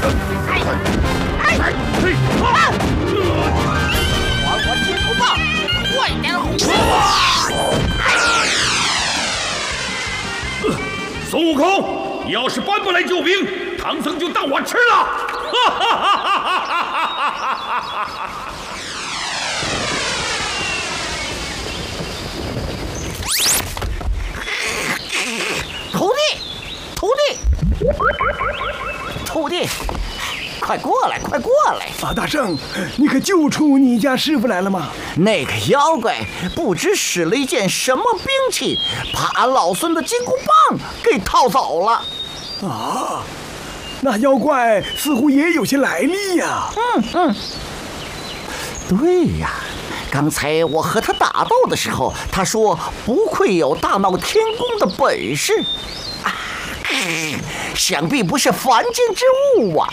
还我金箍棒，快点回来！ 孙悟空，你要是搬不来救兵，唐僧就当我吃了！哈哈哈哈哈哈！ 徒弟，徒弟，徒弟，快过来，快过来！ 啊，大圣，你可救出你家师傅来了吗？ 那个妖怪不知使了一件什么兵器，把俺老孙的金箍棒给套走了。 啊，那妖怪似乎也有些来历呀。 对呀，刚才我和他打斗的时候，他说不愧有大闹天宫的本事，想必不是凡间之物啊。